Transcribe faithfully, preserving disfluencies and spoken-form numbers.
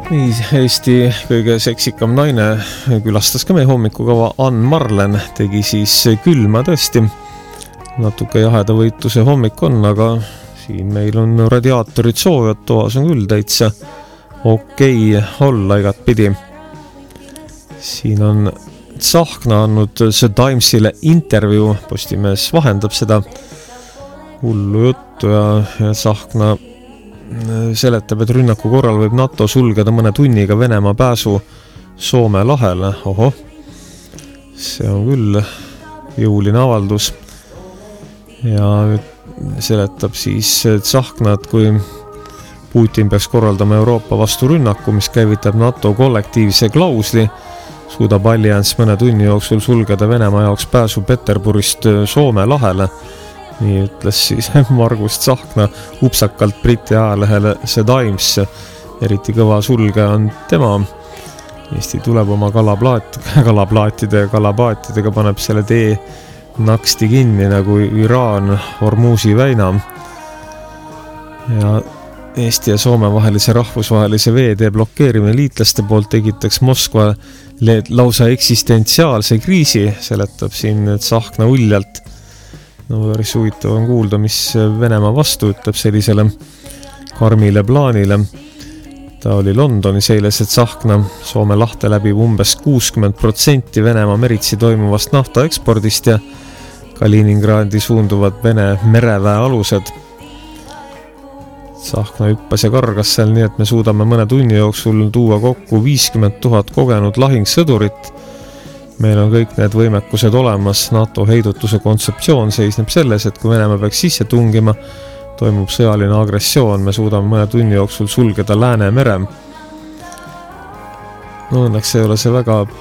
Nii, Eesti kõige seksikam naine külastas ka meie hommikukava. Ann Marlen tegi siis külma tõesti. Natuke jaheda võitluse hommik on, aga siin meil on radiaatorid soovivad, toas on küll täitsa okei olla igat pidi. Siin on Tsahkna andnud The Timesile intervjuu, Postimees vahendab seda hullu juttu ja, ja Tsahkna seletab, et rünnaku korral võib NATO sulgeda mõne tunniga Venemaa pääsu Soome lahele. Oho, see on küll jõuline avaldus. Ja seletab siis Tsahkna, et kui Putin peaks korraldama Euroopa vastu rünnaku, mis käivitab NATO kollektiivse klausli, suudab allianss mõne tunni jooksul sulgeda Venemaa jaoks pääsu Peterburist Soome lahele. Nii ütles siis Margus Tsahkna upsakalt Briti ajalehele The Times. Eriti kõva sulge on tema. Eesti tuleb oma kalaplaat, kalaplaatide ja kalapaatidega paneb selle tee naksti kinni nagu Iraan Hormuzi väina. Ja Eesti ja Soome vahelise rahvusvahelise veetee blokkeerimine liitlaste poolt tegitaks Moskva lausa eksistentsiaalse kriisi, seletab siin Tsahkna uljalt. No päris huvitav on kuulda, mis Venemaa vastu ütleb sellisele karmile plaanile. Ta oli Londonis eiles, et Tsahkna Soome lahte läbib umbes kuuskümmend protsenti Venemaa meritsi toimuvast nafta ekspordist ja Kaliningradi suunduvad Vene mereväe alused. Tsahkna hüppas ja kargas seal nii, et me suudame mõne tunni jooksul tuua kokku viiskümmend tuhat kogenud lahingsõdurit. Meil on kõik need võimekused olemas. NATO heidutuse kontseptsioon seisneb selles, et kui Venemaa peaks sisse tungima, toimub sõjaline agressioon, me suudame mõne tunni jooksul sulgeda Lääne mere. No õnneks ei ole see väga